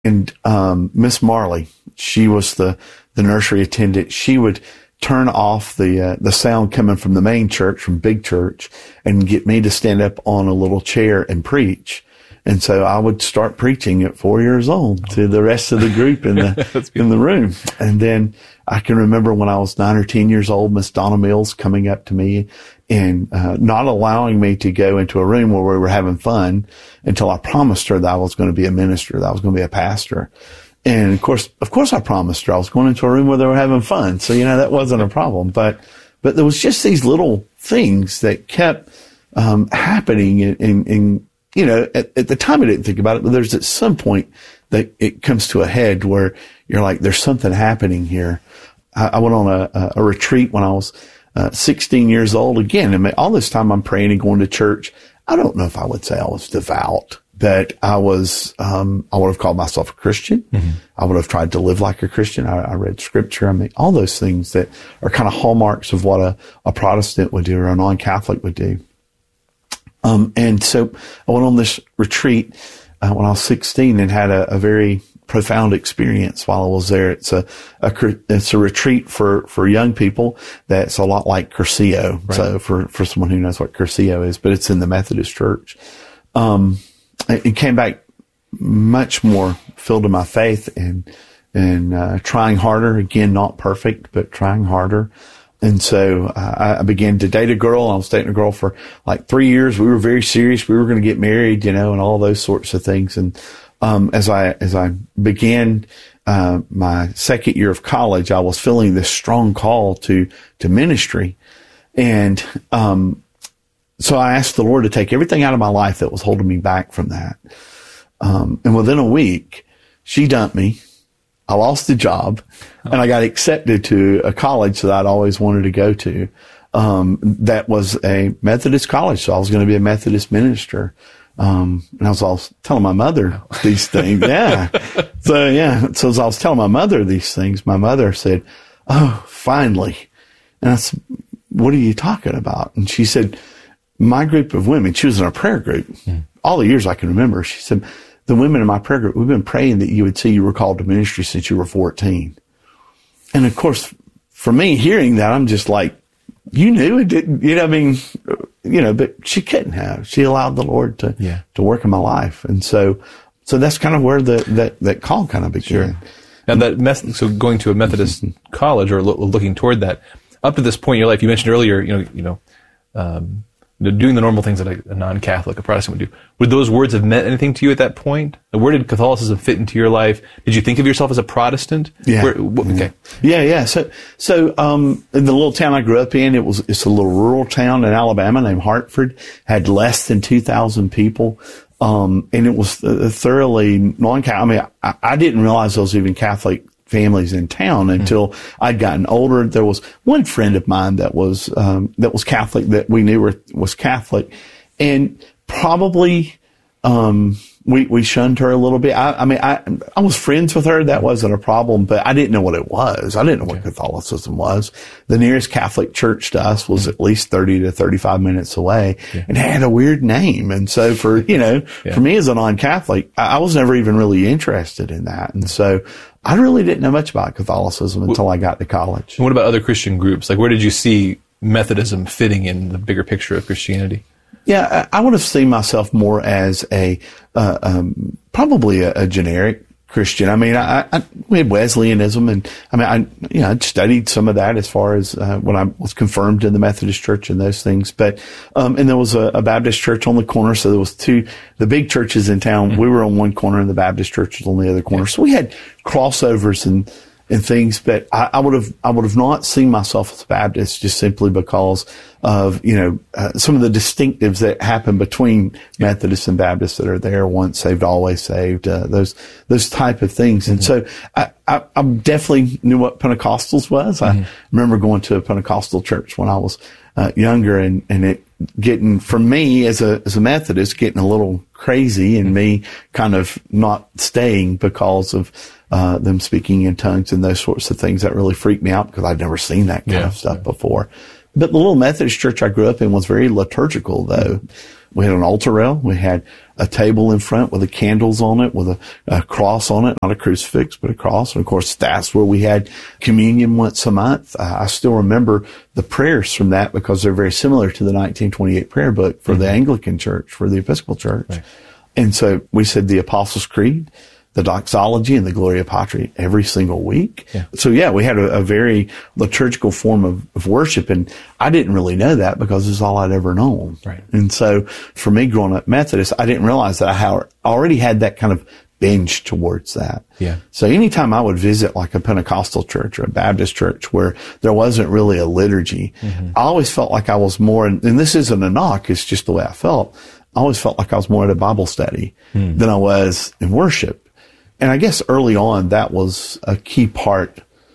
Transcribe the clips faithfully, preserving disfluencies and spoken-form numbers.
And um, Miss Marley, she was the, the nursery attendant. She would turn off the uh, the sound coming from the main church, from big church, and get me to stand up on a little chair and preach. And so I would start preaching at four years old to the rest of the group in the in the room. And then I can remember when I was nine or ten years old, Miss Donna Mills coming up to me and uh, not allowing me to go into a room where we were having fun until I promised her that I was going to be a minister, that I was going to be a pastor. And of course, of course I promised her I was going into a room where they were having fun. So, you know, that wasn't a problem. But, but there was just these little things that kept um, happening and, and, and you know, at, at the time I didn't think about it, but there's at some point that it comes to a head where you're like, there's something happening here. I, I went on a, a retreat when I was uh, sixteen years old. Again, and all this time I'm praying and going to church. I don't know if I would say I was devout, but I was, um, I would have called myself a Christian. Mm-hmm. I would have tried to live like a Christian. I, I read scripture. I mean, all those things that are kind of hallmarks of what a, a Protestant would do or a non-Catholic would do. Um, and so I went on this retreat uh, when I was sixteen and had a, a very profound experience while I was there. It's a, a it's a retreat for, for young people that's a lot like Cursillo. Right. So for, for someone who knows what Cursillo is, but it's in the Methodist Church. Um, it came back much more filled in my faith and, and, uh, trying harder. Again, not perfect, but trying harder. And so uh, I began to date a girl. I was dating a girl for like three years. We were very serious. We were going to get married, you know, and all those sorts of things. And um, as I as I began uh, my second year of college, I was feeling this strong call to to ministry. And um, so I asked the Lord to take everything out of my life that was holding me back from that. Um, and within a week, she dumped me. I lost the job, and I got accepted to a college that I'd always wanted to go to. Um, that was a Methodist college, so I was going to be a Methodist minister. Um, and I was, I was telling my mother these things. Yeah. So, yeah. So as I was telling my mother these things, my mother said, "Oh, finally." And I said, "What are you talking about?" And she said, "My group of women," she was in a prayer group, mm. all the years I can remember. She said, "The women in my prayer group, we've been praying that you would see you were called to ministry since you were fourteen. And of course, for me, hearing that, I'm just like, you knew it didn't, you know, I mean, you know, but she couldn't have. She allowed the Lord to, yeah. to work in my life. And so, so that's kind of where the, that, that call kind of began. Sure. Now that, mes- so going to a Methodist college or lo- looking toward that, up to this point in your life, you mentioned earlier, you know, you know, um, doing the normal things that a, a non-Catholic, a Protestant would do. Would those words have meant anything to you at that point? Where did Catholicism fit into your life? Did you think of yourself as a Protestant? Yeah. Where, wh- okay. Yeah, yeah. So, so, um, in the little town I grew up in, it was, it's a little rural town in Alabama named Hartford, had less than two thousand people. Um, and it was uh, thoroughly non-Catholic. I mean, I, I didn't realize there was even Catholic families in town until mm-hmm. I'd gotten older. There was one friend of mine that was, um, that was Catholic that we knew were, was Catholic, and probably, um, we, we shunned her a little bit. I, I mean, I, I was friends with her. That wasn't a problem, but I didn't know what it was. I didn't know what Catholicism was. The nearest Catholic church to us was at least thirty to thirty-five minutes away, yeah. and it had a weird name. And so for, you know, yeah. for me as a non-Catholic, I, I was never even really interested in that. And so I really didn't know much about Catholicism until I got to college. And what about other Christian groups? Like, where did you see Methodism fitting in the bigger picture of Christianity? Yeah, I would have seen myself more as a, uh, um, probably a, a generic Christian. I mean, I, I, we had Wesleyanism, and I mean, I, you know, I'd studied some of that as far as, uh, when I was confirmed in the Methodist Church and those things. But, um, and there was a, a Baptist church on the corner. So there was two, the big churches in town. Mm-hmm. We were on one corner and the Baptist church was on the other corner. Yeah. So we had crossovers and, and things, but I, I would have, I would have not seen myself as a Baptist just simply because of, you know, uh, some of the distinctives that happen between yeah. Methodists and Baptists that are there, once saved, always saved, uh, those, those type of things. Mm-hmm. And so I, I, I definitely knew what Pentecostals was. Mm-hmm. I remember going to a Pentecostal church when I was, uh, younger, and, and it getting, for me as a, as a Methodist, getting a little crazy, and mm-hmm. me kind of not staying because of, Uh, them speaking in tongues and those sorts of things. That really freaked me out because I'd never seen that kind yeah, of stuff yeah. before. But the little Methodist church I grew up in was very liturgical, though. We had an altar rail. We had a table in front with the candles on it, with a, a cross on it, not a crucifix, but a cross. And of course, that's where we had communion once a month. Uh, I still remember the prayers from that because they're very similar to the nineteen twenty-eight prayer book for mm-hmm. the Anglican Church, for the Episcopal Church. Right. And so we said the Apostles' Creed, the doxology, and the Gloria Patri every single week. Yeah. So yeah, we had a, a very liturgical form of, of worship, and I didn't really know that because it's all I'd ever known. Right. And so for me growing up Methodist, I didn't realize that I had already had that kind of binge towards that. Yeah. So anytime I would visit like a Pentecostal church or a Baptist church where there wasn't really a liturgy, mm-hmm. I always felt like I was more, and this isn't a knock, it's just the way I felt. I always felt like I was more at a Bible study mm. than I was in worship. And I guess early on, that was a key part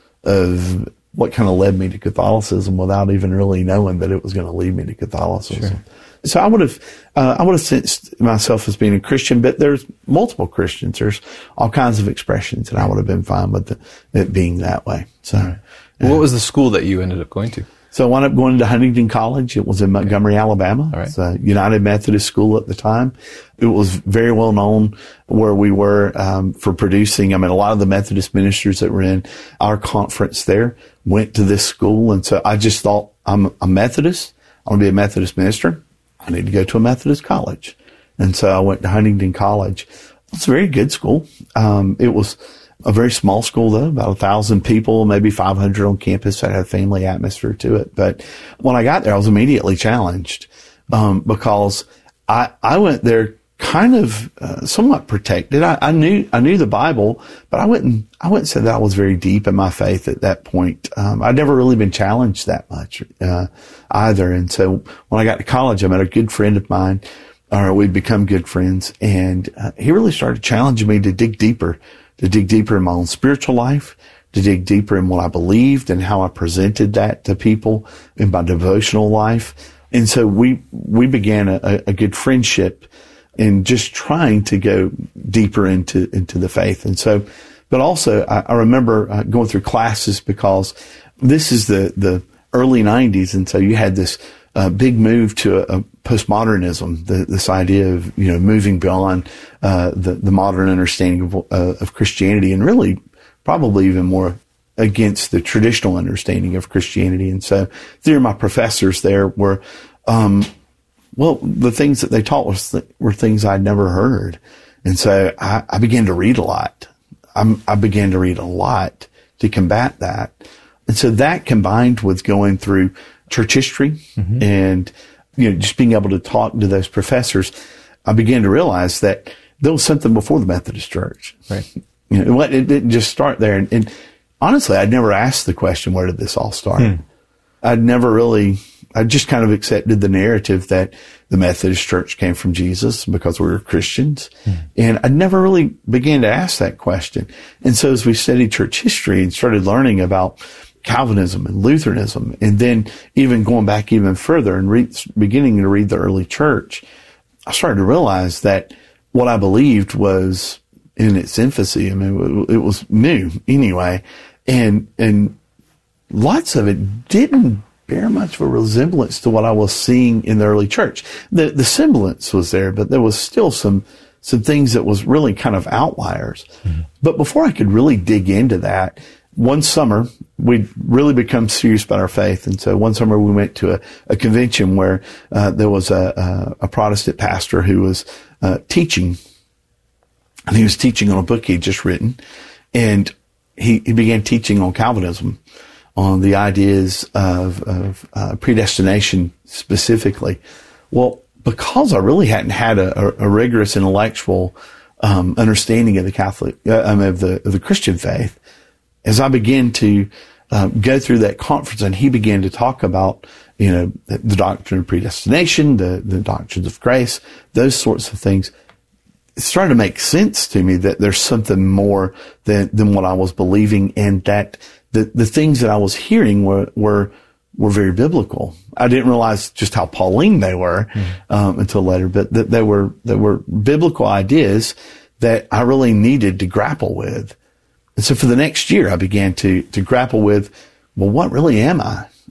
of what kind of led me to Catholicism without even really knowing that it was going to lead me to Catholicism. Sure. So I would have, uh, I would have sensed myself as being a Christian, but there's multiple Christians. There's all kinds of expressions, and I would have been fine with the, it being that way. So, right. Well, what was the school that you ended up going to? So I wound up going to Huntington College. It was in Montgomery, okay. Alabama. All right. It's a United Methodist school at the time. It was very well known where we were um, for producing. I mean, a lot of the Methodist ministers that were in our conference there went to this school. And so I just thought, I'm a Methodist. I want to be a Methodist minister. I need to go to a Methodist college. And so I went to Huntington College. It's a very good school. Um, it was a very small school, though, about a thousand people, maybe five hundred on campus. That had a family atmosphere to it. But when I got there, I was immediately challenged, um, because I, I went there kind of, uh, somewhat protected. I, I knew, I knew the Bible, but I wouldn't, I wouldn't say that I was very deep in my faith at that point. Um, I'd never really been challenged that much, uh, either. And so when I got to college, I met a good friend of mine, or we'd become good friends, and uh, he really started challenging me to dig deeper. to dig deeper in my own spiritual life, to dig deeper in what I believed and how I presented that to people in my devotional life. And so we, we began a, a good friendship in just trying to go deeper into, into the faith. And so, but also I, I remember uh, going through classes because this is the, the early nineties. And so you had this uh, big move to a, a postmodernism, the, this idea of, you know, moving beyond uh, the, the modern understanding of, uh, of Christianity, and really probably even more against the traditional understanding of Christianity. And so three of my professors there were, um, well, the things that they taught was th- were things I'd never heard. And so I, I began to read a lot. I'm, I began to read a lot to combat that. And so that combined with going through church history mm-hmm. and, you know, just being able to talk to those professors, I began to realize that there was something before the Methodist Church. Right. You know, it didn't just start there. And, and honestly, I'd never asked the question, where did this all start? Hmm. I'd never really, I just kind of accepted the narrative that the Methodist Church came from Jesus because we were Christians. Hmm. And I never really began to ask that question. And so as we studied church history and started learning about Calvinism and Lutheranism, and then even going back even further and re- beginning to read the early church, I started to realize that what I believed was in its infancy. I mean, it was new anyway. And, and lots of it didn't bear much of a resemblance to what I was seeing in the early church. The, the semblance was there, but there was still some, some things that was really kind of outliers. Mm-hmm. But before I could really dig into that, one summer, we'd really become serious about our faith. And so one summer we went to a, a convention where uh, there was a, a, a Protestant pastor who was uh, teaching. And he was teaching on a book he'd just written. And he, he began teaching on Calvinism, on the ideas of, of uh, predestination specifically. Well, because I really hadn't had a, a, a rigorous intellectual um, understanding of the Catholic, uh, of the of the Christian faith, as I began to uh, go through that conference, and he began to talk about, you know, the, the doctrine of predestination, the, the doctrines of grace, those sorts of things, it started to make sense to me that there's something more than, than what I was believing, and that the, the things that I was hearing were, were, were very biblical. I didn't realize just how Pauline they were, mm. um, until later, but that they were, they were biblical ideas that I really needed to grapple with. And so for the next year, I began to, to grapple with, well, what really am I?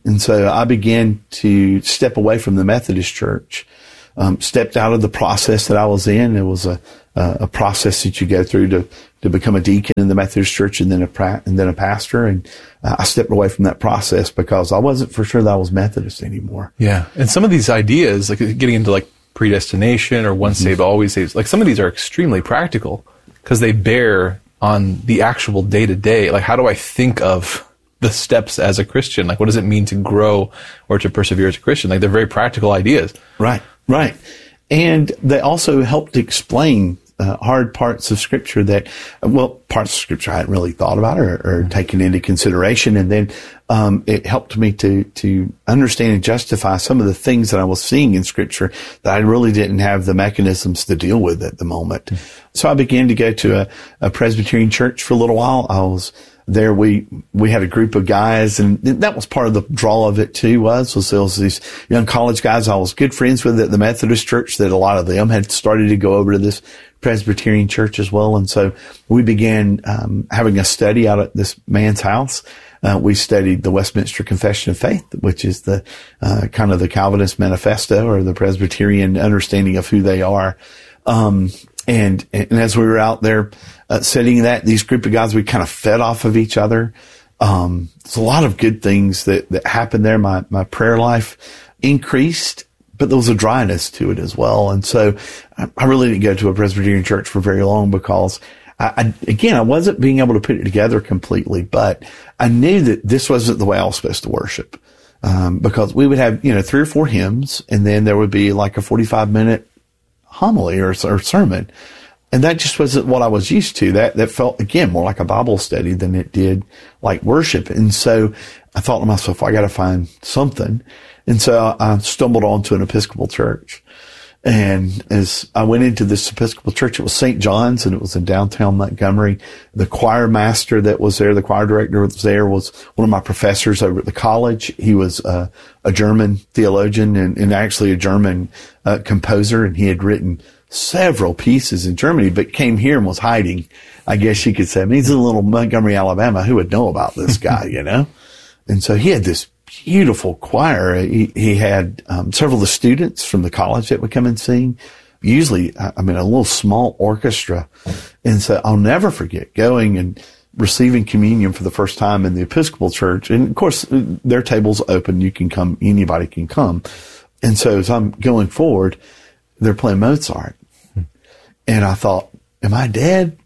And so I began to step away from the Methodist church, um, stepped out of the process that I was in. It was a, a, a process that you go through to, to become a deacon in the Methodist church and then a, pra- and then a pastor. And uh, I stepped away from that process because I wasn't for sure that I was Methodist anymore. Yeah. And some of these ideas, like getting into like predestination or once saved, always saved, like some of these are extremely practical because they bear on the actual day to day. Like, how do I think of the steps as a Christian? Like, what does it mean to grow or to persevere as a Christian? Like, they're very practical ideas. Right, right. And they also helped explain uh, hard parts of Scripture that, well, parts of Scripture I hadn't really thought about or, or mm-hmm. taken into consideration. And then um, it helped me to to understand and justify some of the things that I was seeing in Scripture that I really didn't have the mechanisms to deal with at the moment. Mm-hmm. So I began to go to a, a Presbyterian church for a little while. I was there. We, we had a group of guys, and that was part of the draw of it too, was, was there was these young college guys I was good friends with at the Methodist church that a lot of them had started to go over to this Presbyterian church as well. And so we began, um, having a study out at this man's house. Uh, we studied the Westminster Confession of Faith, which is the, uh, kind of the Calvinist manifesto or the Presbyterian understanding of who they are. Um, And, and as we were out there uh, studying that, these group of guys, we kind of fed off of each other. Um, there's a lot of good things that, that happened there. My, my prayer life increased, but there was a dryness to it as well. And so I, I really didn't go to a Presbyterian church for very long because I, I, again, I wasn't being able to put it together completely, but I knew that this wasn't the way I was supposed to worship. Um, because we would have, you know, three or four hymns, and then there would be like a forty-five minute homily or, or sermon. And that just wasn't what I was used to. That, that felt, again, more like a Bible study than it did like worship. And so I thought to myself, I got to find something. And so I stumbled onto an Episcopal church. And as I went into this Episcopal church, it was Saint John's, and it was in downtown Montgomery. The choir master that was there, the choir director that was there, was one of my professors over at the college. He was uh, a German theologian and, and actually a German uh, composer, and he had written several pieces in Germany, but came here and was hiding, I guess you could say. I mean, he's in little Montgomery, Alabama. Who would know about this guy, you know? And so he had this beautiful choir. He, he had um, several of the students from the college that would come and sing. Usually, I mean, a little small orchestra. And so I'll never forget going and receiving communion for the first time in the Episcopal church. And of course, their table's open. You can come, anybody can come. And so as I'm going forward, they're playing Mozart. And I thought, am I dead?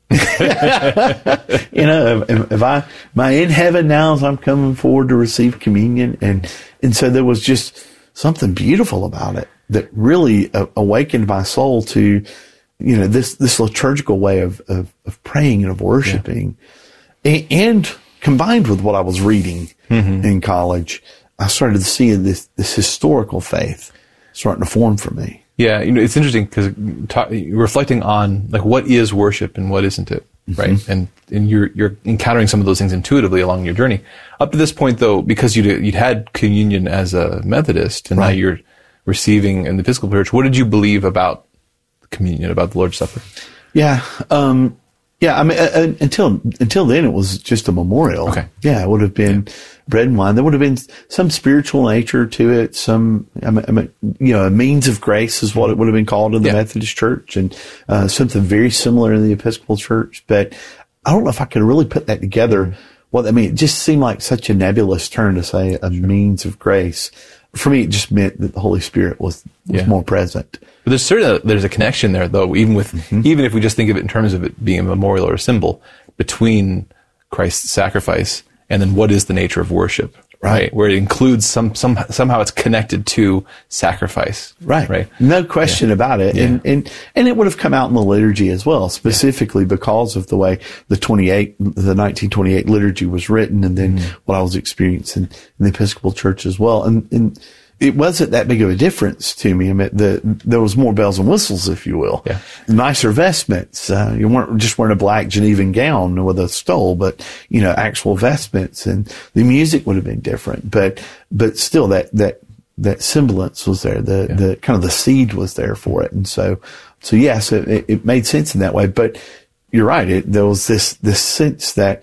You know, if, if I, am I in heaven now as I'm coming forward to receive communion? And, and so there was just something beautiful about it that really uh, awakened my soul to, you know, this, this liturgical way of, of, of praying and of worshiping. Yeah. And, and combined with what I was reading mm-hmm. in college, I started to see this, this historical faith starting to form for me. Yeah, you know, it's interesting because ta- reflecting on like what is worship and what isn't it, right? Mm-hmm. And and you're you're encountering some of those things intuitively along your journey. Up to this point, though, because you'd you'd had communion as a Methodist, and right. now you're receiving in the Episcopal Church. What did you believe about communion, about the Lord's Supper? Yeah, um, yeah. I mean, uh, until until then, it was just a memorial. Okay. Yeah, it would have been. Yeah. Bread and wine. There would have been some spiritual nature to it, some, I mean, you know, a means of grace is what it would have been called in the yeah. Methodist Church, and uh, something very similar in the Episcopal Church. But I don't know if I could really put that together. Mm-hmm. What I mean, it just seemed like such a nebulous term to say a sure. means of grace. For me, it just meant that the Holy Spirit was, was yeah. more present. But there's certainly there's a connection there, though. Even with mm-hmm. even if we just think of it in terms of it being a memorial or a symbol between Christ's sacrifice. And then what is the nature of worship, right? right? Where it includes some, some, somehow it's connected to sacrifice. Right. Right. No question yeah. about it. Yeah. And, and, and it would have come out in the liturgy as well, specifically yeah. because of the way the twenty-eight, the nineteen twenty-eight liturgy was written, and then mm-hmm. what I was experiencing in the Episcopal Church as well. And, and it wasn't that big of a difference to me. I mean, the, there was more bells and whistles, if you will. Yeah. Nicer vestments. Uh, you weren't just wearing a black Genevan gown with a stole, but, you know, actual vestments, and the music would have been different. But, but still that, that, that semblance was there. The, yeah. the kind of the seed was there for it. And so, so yes, it, it made sense in that way. But you're right. It, there was this, this sense that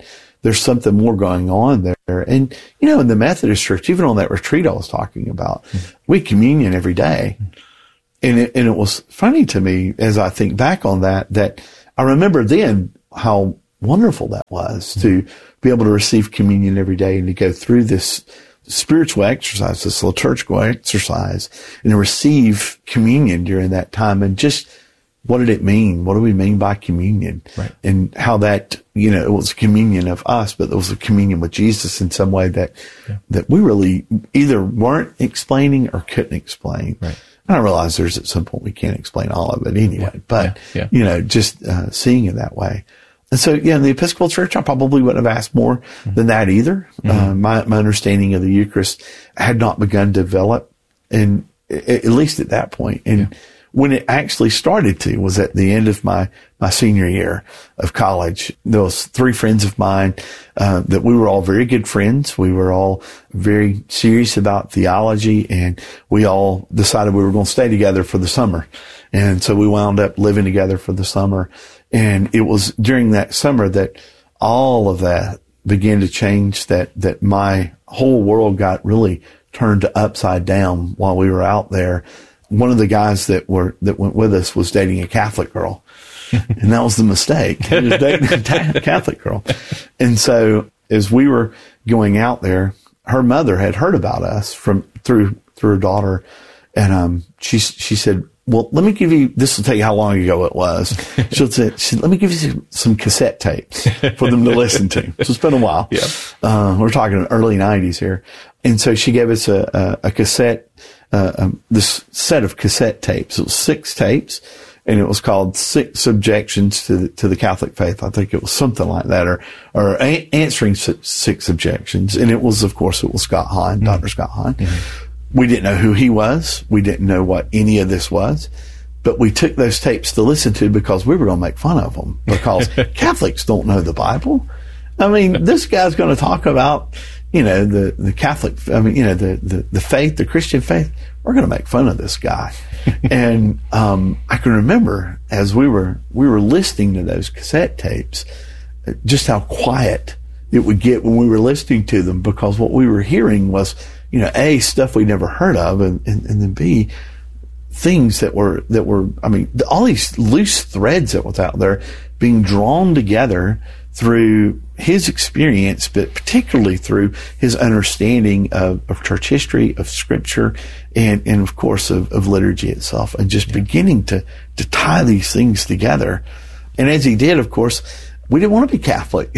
there's something more going on there. And, you know, in the Methodist Church, even on that retreat I was talking about, mm-hmm. we communion every day. Mm-hmm. And it, and it was funny to me as I think back on that, that I remember then how wonderful that was mm-hmm. to be able to receive communion every day and to go through this spiritual exercise, this liturgical exercise, and to receive communion during that time. And just, what did it mean? What do we mean by communion? Right. And how that, you know, it was a communion of us, but it was a communion with Jesus in some way that, yeah. that we really either weren't explaining or couldn't explain. Right. And I realize there's at some point we can't explain all of it anyway, yeah. but, yeah. Yeah. you know, just uh, seeing it that way. And so, yeah, in the Episcopal Church, I probably wouldn't have asked more mm-hmm. than that either. Mm-hmm. Uh, my, my understanding of the Eucharist had not begun to develop, and at least at that point. And yeah. when it actually started to was at the end of my, my senior year of college. There was three friends of mine, uh, that we were all very good friends. We were all very serious about theology, and we all decided we were going to stay together for the summer. And so we wound up living together for the summer. And it was during that summer that all of that began to change, that, that my whole world got really turned upside down while we were out there. One of the guys that were, that went with us was dating a Catholic girl. And that was the mistake. He was dating a Catholic girl. And so as we were going out there, her mother had heard about us from, through, through her daughter. And, um, she, she said, well, let me give you, this will tell you how long ago it was. She'll say, she, let me give you some, some cassette tapes for them to listen to. So it's been a while. Yeah. Uh, we're talking early nineties here. And so she gave us a, a, a cassette, uh, um, this set of cassette tapes. It was six tapes, and it was called Six Objections to the, to the Catholic Faith. I think it was something like that, or, or a- answering six objections. And it was, of course, it was Scott Hahn, mm-hmm. Doctor Scott Hahn. Mm-hmm. We didn't know who he was. We didn't know what any of this was. But we took those tapes to listen to because we were going to make fun of them, because Catholics don't know the Bible. I mean, this guy's going to talk about, you know, the, the Catholic, I mean, you know, the, the, the faith, the Christian faith. We're going to make fun of this guy. And, um, I can remember as we were, we were listening to those cassette tapes, just how quiet it would get when we were listening to them, because what we were hearing was, you know, A, stuff we never heard of, and, and, and then B, things that were, that were, I mean, all these loose threads that was out there being drawn together through his experience, but particularly through his understanding of, of church history, of scripture, and, and of course of, of liturgy itself, and just yeah. beginning to, to tie these things together. And as he did, of course, we didn't want to be Catholic.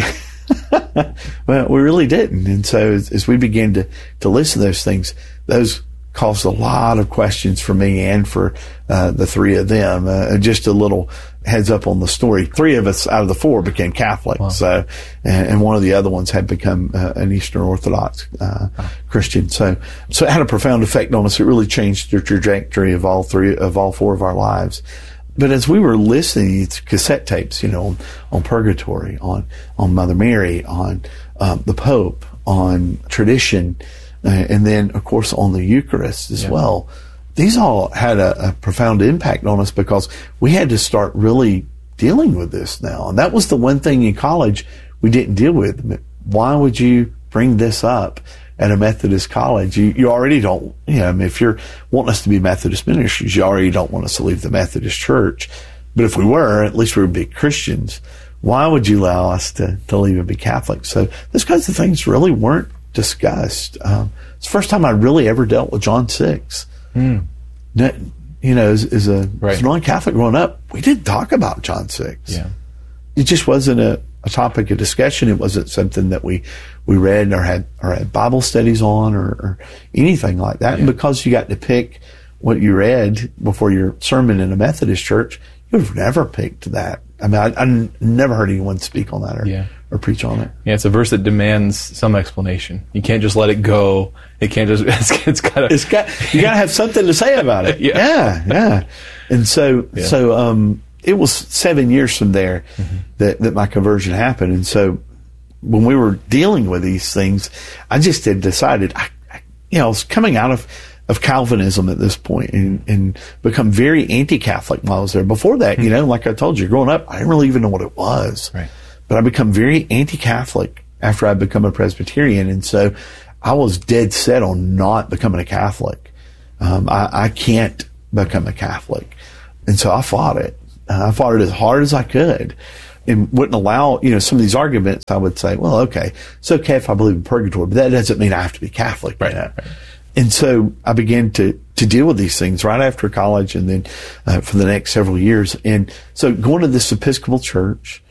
Well, we really didn't. And so as, as we began to, to listen to those things, those caused a lot of questions for me and for uh, the three of them. Uh, just a little heads up on the story. Three of us out of the four became Catholic. Wow. So, and, and one of the other ones had become uh, an Eastern Orthodox uh, wow. Christian. So, so it had a profound effect on us. It really changed the trajectory of all three, of all four of our lives. But as we were listening to cassette tapes, you know, on, on purgatory, on, on Mother Mary, on um, the Pope, on tradition, uh, and then, of course, on the Eucharist as yeah. well, these all had a, a profound impact on us, because we had to start really dealing with this now. And that was the one thing in college we didn't deal with. Why would you bring this up at a Methodist college? You, you already don't, you know, I mean, if you're wanting us to be Methodist ministers, you already don't want us to leave the Methodist church. But if we were, at least we would be Christians. Why would you allow us to, to leave and be Catholic? So those kinds of things really weren't discussed. Um, it's the first time I really ever dealt with John six. Mm. That, you know, as, as a, right. as a non-Catholic growing up, we didn't talk about John six. Yeah. It just wasn't a, a topic of discussion. It wasn't something that we, we read or had, or had Bible studies on, or, or anything like that. Yeah. And because you got to pick what you read before your sermon in a Methodist church, you would have never picked that. I mean, I, I never heard anyone speak on that or, yeah. or preach on it. Yeah, it's a verse that demands some explanation. You can't just let it go. It can't just, it's, it's gotta. It's got, you gotta have something to say about it. yeah. yeah, yeah. And so, yeah. so, um, it was seven years from there mm-hmm. that, that my conversion happened. And so when we were dealing with these things, I just had decided, I, I, you know, I was coming out of, of Calvinism at this point, and, and become very anti-Catholic while I was there. Before that, mm-hmm. you know, like I told you, growing up, I didn't really even know what it was. Right. But I become very anti-Catholic after I'd become a Presbyterian. And so I was dead set on not becoming a Catholic. Um, I, I can't become a Catholic. And so I fought it. Uh, I fought it as hard as I could and wouldn't allow, you know, some of these arguments. I would say, well, okay, it's okay if I believe in purgatory, but that doesn't mean I have to be Catholic. Right. You know? Right. And so I began to, to deal with these things right after college and then uh, for the next several years. And so going to this Episcopal church,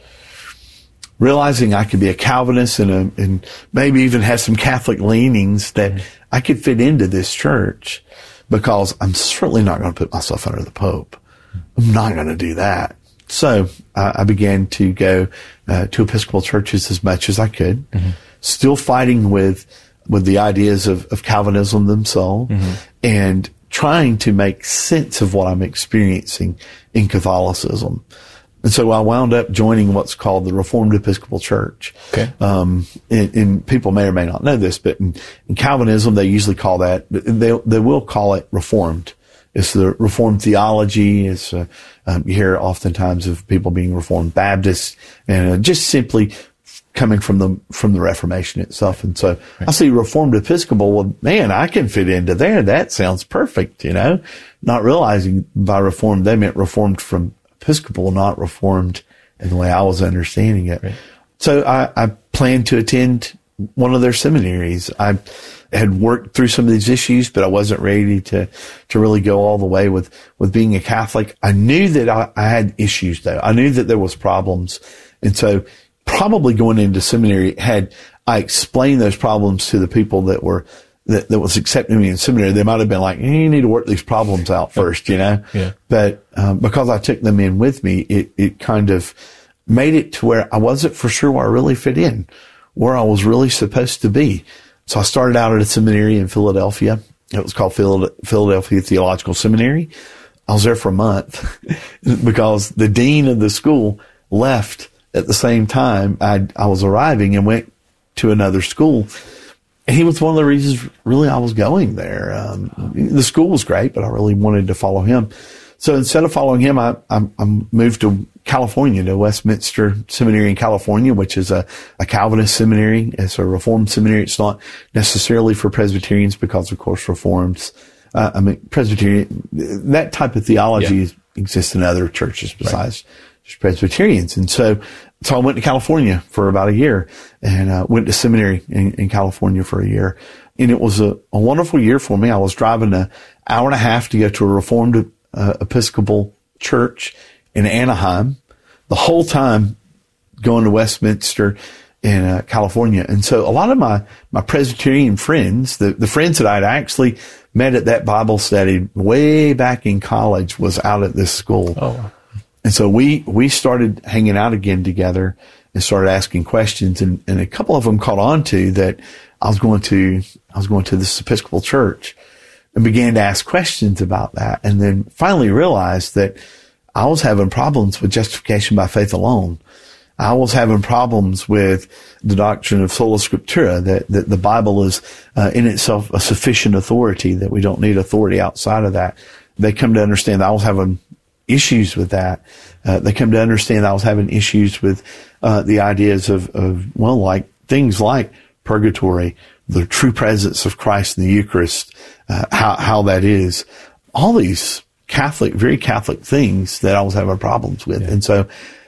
realizing I could be a Calvinist and, a, and maybe even have some Catholic leanings, that mm-hmm. I could fit into this church, because I'm certainly not going to put myself under the Pope. I'm not going to do that. So uh, I began to go uh, to Episcopal churches as much as I could, mm-hmm. still fighting with with the ideas of, of Calvinism themselves, mm-hmm. and trying to make sense of what I'm experiencing in Catholicism. And so I wound up joining what's called the Reformed Episcopal Church. Okay. Um, and, and people may or may not know this, but in, in Calvinism, they usually call that, they, they will call it Reformed. It's the Reformed theology. It's, uh, um, you hear oftentimes of people being Reformed Baptists, and uh, just simply coming from the, from the Reformation itself. And so right. I see Reformed Episcopal, well, man, I can fit into there. That sounds perfect, you know, not realizing by Reformed, they meant Reformed from Episcopal, not Reformed in the way I was understanding it. Right. So I, I planned to attend one of their seminaries. I had worked through some of these issues, but I wasn't ready to, to really go all the way with, with being a Catholic. I knew that I, I had issues though. I knew that there was problems. And so probably going into seminary, had I explained those problems to the people that were, that, that was accepting me in seminary, they might have been like, hey, you need to work these problems out first, you know? Yeah. But, um, because I took them in with me, it, it kind of made it to where I wasn't for sure where I really fit in, where I was really supposed to be. So I started out at a seminary in Philadelphia. It was called Philadelphia Theological Seminary. I was there for a month because the dean of the school left at the same time I, I was arriving and went to another school. And he was one of the reasons really I was going there. Um, the school was great, but I really wanted to follow him. So instead of following him, I, I, I moved to California, to Westminster Seminary in California, which is a, a Calvinist seminary. It's a Reformed seminary. It's not necessarily for Presbyterians because, of course, Reformed, uh, I mean, Presbyterian, that type of theology yeah. exists in other churches besides right. just Presbyterians. And so, so I went to California for about a year and uh, went to seminary in, in California for a year. And it was a, a wonderful year for me. I was driving an hour and a half to go to a Reformed uh, Episcopal church in Anaheim, the whole time going to Westminster in uh, California. And so a lot of my, my Presbyterian friends, the, the friends that I'd actually met at that Bible study way back in college, was out at this school. Oh. And so we, we started hanging out again together and started asking questions. And, and a couple of them caught on to that I was going to, I was going to this Episcopal church, and began to ask questions about that. And then finally realized that I was having problems with justification by faith alone. I was having problems with the doctrine of sola scriptura, that, that the Bible is uh, in itself a sufficient authority, that we don't need authority outside of that. They come to understand that I was having issues with that. Uh, they come to understand that I was having issues with uh, the ideas of, of, well, like things like purgatory, the true presence of Christ in the Eucharist, uh, how, how that is. All these Catholic, very Catholic things that I was having problems with. Yeah. And so,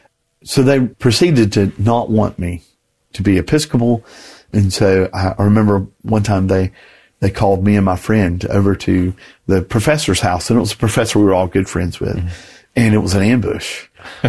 so they proceeded to not want me to be Episcopal. And so I, I remember one time they, they called me and my friend over to the professor's house, and it was a professor we were all good friends with. Mm-hmm. And it was an ambush.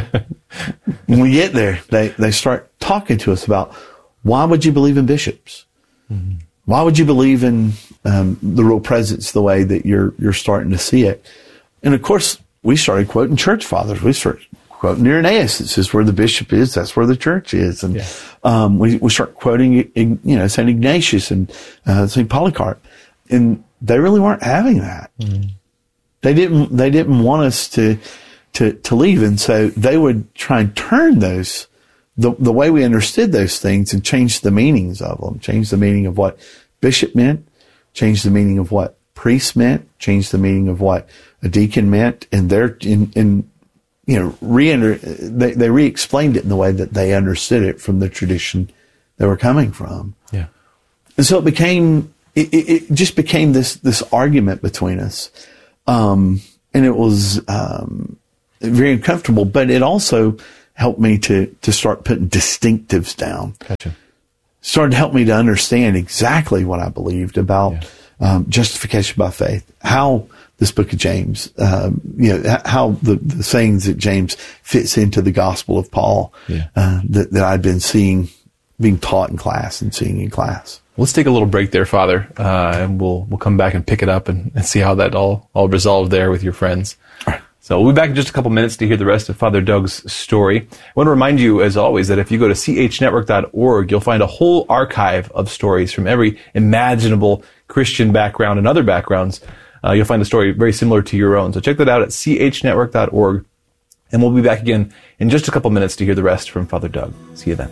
When we get there, they, they start talking to us about, why would you believe in bishops? Mm-hmm. Why would you believe in um, the real presence the way that you're you're starting to see it? And of course, we started quoting church fathers. We started quoting Irenaeus. It says where the bishop is, that's where the church is. And yeah. um, we we start quoting, you know, Saint Ignatius and uh, Saint Polycarp, and they really weren't having that. Mm-hmm. They didn't they didn't want us to to to leave, and so they would try and turn those. The, the way we understood those things and change the meanings of them, change the meaning of what bishop meant, change the meaning of what priest meant, change the meaning of what a deacon meant, and they're in, in you know, re they, they re-explained it in the way that they understood it from the tradition they were coming from. Yeah. And so it became, it, it, it just became this, this argument between us. Um, and it was, um, very uncomfortable, but it also helped me to, to start putting distinctives down. Gotcha. Started to help me to understand exactly what I believed about, yeah. um, justification by faith, how this book of James, um, you know, how the, the sayings that James fits into the gospel of Paul, yeah. uh, that, that I'd been seeing, being taught in class and seeing in class. Let's take a little break there, Father, uh, and we'll we'll come back and pick it up and, and see how that all, all resolved there with your friends. All right. So we'll be back in just a couple minutes to hear the rest of Father Doug's story. I want to remind you, as always, that if you go to c h network dot org, you'll find a whole archive of stories from every imaginable Christian background and other backgrounds. Uh, you'll find a story very similar to your own. So check that out at c h network dot org, and we'll be back again in just a couple minutes to hear the rest from Father Doug. See you then.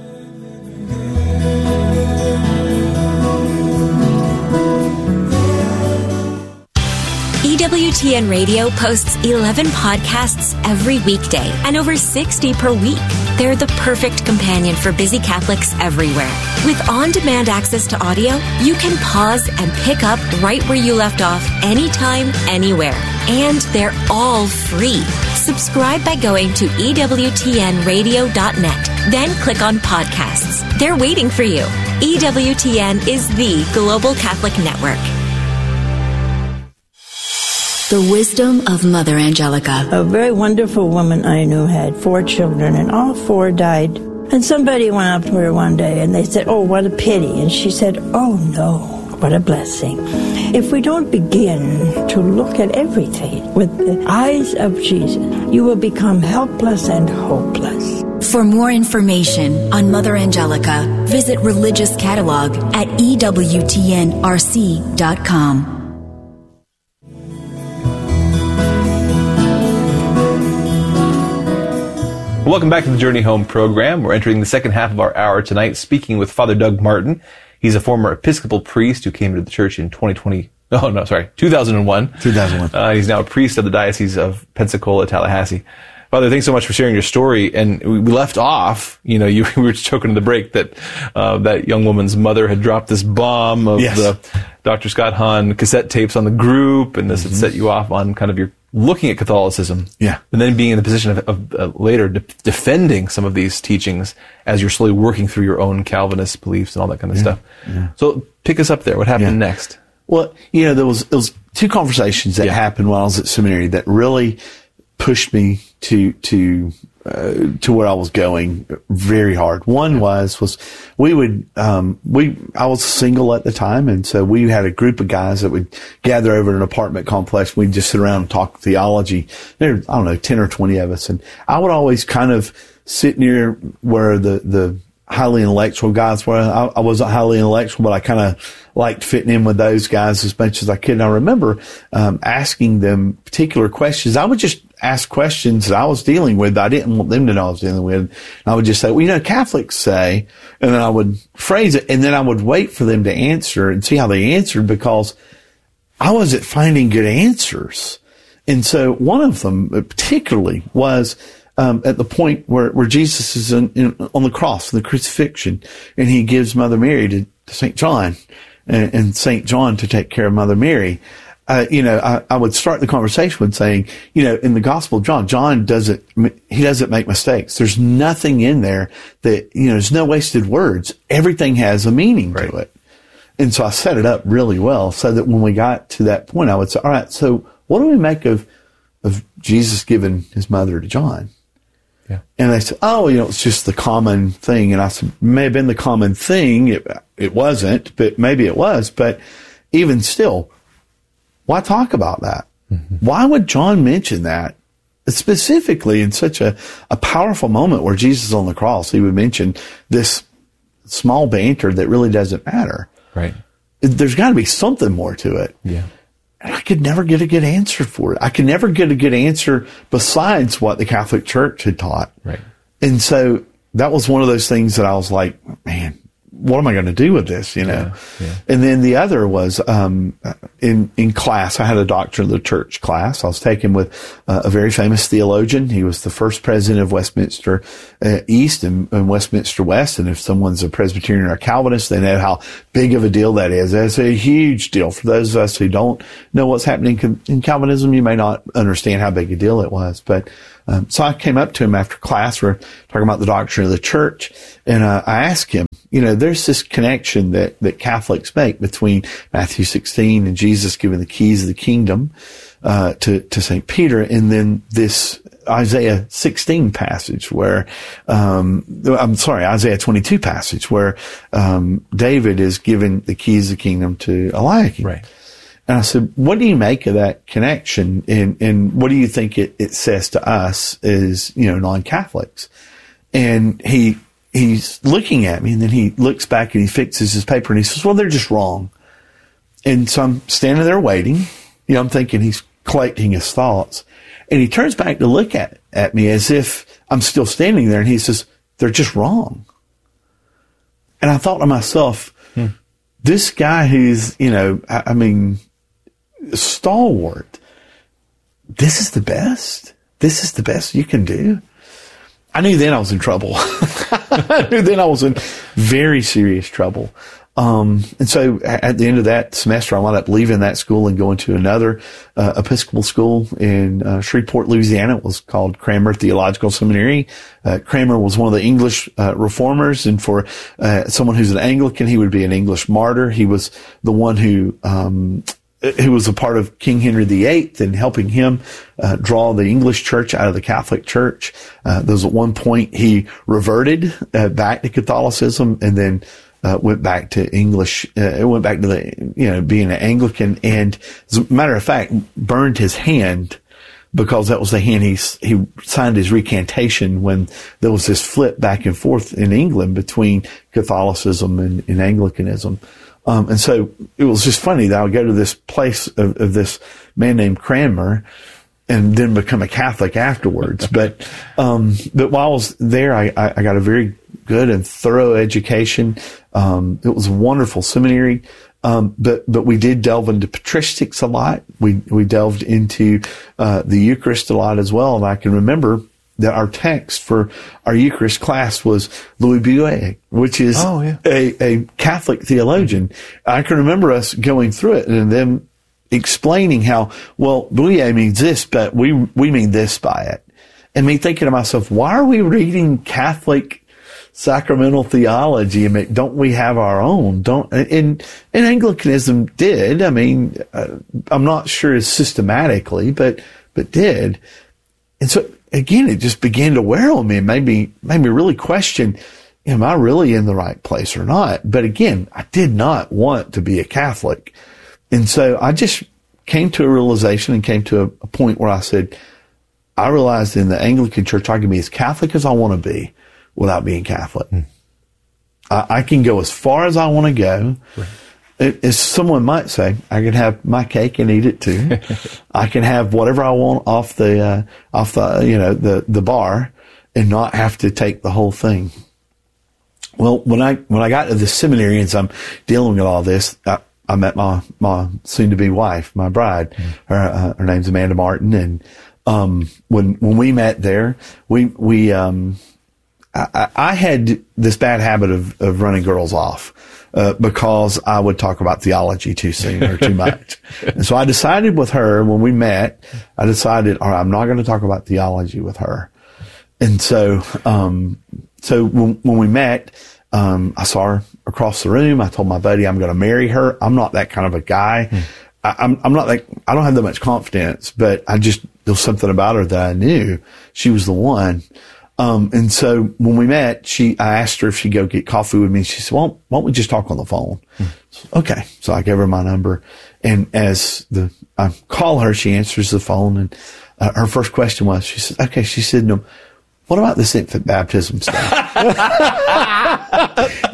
E W T N Radio posts eleven podcasts every weekday and over sixty per week. They're the perfect companion for busy Catholics everywhere. With on-demand access to audio, you can pause and pick up right where you left off anytime, anywhere. And they're all free. Subscribe by going to E W T N radio dot net. Then click on podcasts. They're waiting for you. E W T N is the global Catholic network. The wisdom of Mother Angelica. A very wonderful woman I knew had four children, and all four died. And somebody went up to her one day, and they said, "Oh, what a pity." And she said, "Oh, no, what a blessing." If we don't begin to look at everything with the eyes of Jesus, you will become helpless and hopeless. For more information on Mother Angelica, visit Religious Catalog at E W T N R C dot com. Welcome back to the Journey Home program. We're entering the second half of our hour tonight, speaking with Father Doug Martin. He's a former Episcopal priest who came to the church in twenty twenty. Oh, no, sorry, two thousand one. two thousand one. Uh, he's now a priest of the Diocese of Pensacola, Tallahassee. Father, thanks so much for sharing your story. And we left off, you know, you we were joking in the break that uh, that young woman's mother had dropped this bomb of yes. the Doctor Scott Hahn cassette tapes on the group, and this mm-hmm. had set you off on kind of your looking at Catholicism, yeah, and then being in the position of, of uh, later de- defending some of these teachings as you're slowly working through your own Calvinist beliefs and all that kind of yeah. stuff. Yeah. So pick us up there. What happened yeah. next? Well, you know, there was there was two conversations that yeah. happened while I was at seminary that really pushed me to to uh, to where I was going very hard. One was was we would um, we I was single at the time, and so we had a group of guys that would gather over at an apartment complex. We'd just sit around and talk theology. There, I don't know, ten or twenty of us, and I would always kind of sit near where the the highly intellectual guys were. I, I wasn't highly intellectual, but I kind of liked fitting in with those guys as much as I could. And I remember um, asking them particular questions. I would just ask questions that I was dealing with that I didn't want them to know I was dealing with. And I would just say, well, you know, Catholics say, and then I would phrase it, and then I would wait for them to answer and see how they answered, because I wasn't finding good answers. And so one of them particularly was Um, at the point where, where Jesus is in, in, on the cross, the crucifixion, and he gives Mother Mary to, to Saint John, and, and Saint John to take care of Mother Mary. Uh, you know, I, I would start the conversation with saying, you know, in the Gospel of John, John doesn't, he doesn't make mistakes. There's nothing in there that, you know, there's no wasted words. Everything has a meaning right. to it. And so I set it up really well so that when we got to that point, I would say, all right, so what do we make of, of Jesus giving his mother to John? Yeah. And they said, oh, you know, it's just the common thing. And I said, may have been the common thing. It, it wasn't, but maybe it was. But even still, why talk about that? Mm-hmm. Why would John mention that specifically in such a, a powerful moment where Jesus is on the cross? He would mention this small banter that really doesn't matter. Right. There's got to be something more to it. Yeah. And I could never get a good answer for it. I could never get a good answer besides what the Catholic Church had taught. Right. And so that was one of those things that I was like, man, what am I going to do with this, you know? Yeah, yeah. And then the other was, um, in, in class, I had a Doctrine of the Church class. I was taken with uh, a very famous theologian. He was the first president of Westminster uh, East and, and Westminster West. And if someone's a Presbyterian or a Calvinist, they know how big of a deal that is. That's a huge deal. For those of us who don't know what's happening in Calvinism, you may not understand how big a deal it was. But Um, so I came up to him after class. We're talking about the doctrine of the church. And uh, I asked him, you know, there's this connection that, that Catholics make between Matthew sixteen and Jesus giving the keys of the kingdom uh, to, to Saint Peter, and then this Isaiah sixteen passage where, um, I'm sorry, Isaiah twenty-two passage where um, David is giving the keys of the kingdom to Eliakim. Right. And I said, what do you make of that connection? And, and what do you think it, it says to us as, you know, non-Catholics? And he, he's looking at me, and then he looks back and he fixes his paper and he says, well, they're just wrong. And so I'm standing there waiting. You know, I'm thinking he's collecting his thoughts. And he turns back to look at, at me as if I'm still standing there. And he says, they're just wrong. And I thought to myself, hmm. this guy who's, you know, I, I mean, stalwart, this is the best. This is the best you can do. I knew then I was in trouble. I knew then I was in very serious trouble. Um, and so at the end of that semester, I wound up leaving that school and going to another uh, Episcopal school in uh, Shreveport, Louisiana. It was called Cranmer Theological Seminary. Uh, Cranmer was one of the English uh, reformers, and for uh, someone who's an Anglican, he would be an English martyr. He was the one who um who was a part of King Henry the Eighth and helping him uh, draw the English church out of the Catholic Church. Uh, there was at one point he reverted uh, back to Catholicism and then uh, went back to English. Uh, it went back to the, you know, being an Anglican, and as a matter of fact, burned his hand because that was the hand he he signed his recantation when there was this flip back and forth in England between Catholicism and, and Anglicanism. Um, and so it was just funny that I would go to this place of, of this man named Cranmer and then become a Catholic afterwards. But, um, but while I was there, I, I got a very good and thorough education. Um, it was a wonderful seminary. Um, but, but we did delve into patristics a lot. We, we delved into, uh, the Eucharist a lot as well. And I can remember that our text for our Eucharist class was Louis Buet, which is oh, yeah. a, a Catholic theologian. I can remember us going through it and them explaining how, well, Buet means this, but we, we mean this by it. And me thinking to myself, why are we reading Catholic sacramental theology? I mean, don't we have our own? Don't, and, and Anglicanism did. I mean, uh, I'm not sure as systematically, but, but did. And so, again, it just began to wear on me and made me, made me really question, am I really in the right place or not? But again, I did not want to be a Catholic. And so I just came to a realization and came to a, a point where I said, I realized in the Anglican Church, I can be as Catholic as I want to be without being Catholic. Mm. I, I can go as far as I want to go. Right. As someone might say, I can have my cake and eat it too. I can have whatever I want off the, uh, off the, you know, the, the bar and not have to take the whole thing. Well, when I, when I got to the seminary and I'm dealing with all this, I, I met my, my soon to be wife, my bride. Mm. Her, uh, her name's Amanda Martin. And, um, when, when we met there, we, we, um, I, I had this bad habit of, of running girls off. Uh, because I would talk about theology too soon or too much. And so I decided with her when we met, I decided, all right, I'm not going to talk about theology with her. And so, um, so when, when we met, um, I saw her across the room. I told my buddy, I'm going to marry her. I'm not that kind of a guy. Mm. I, I'm, I'm not like, I don't have that much confidence, but I just, there was something about her that I knew she was the one. Um, and so when we met, she, I asked her if she'd go get coffee with me. She said, well, why don't we just talk on the phone? Hmm. Okay. So I gave her my number. And as the, I call her, she answers the phone. And uh, her first question was, she said, okay. She said, no, what about this infant baptism stuff? And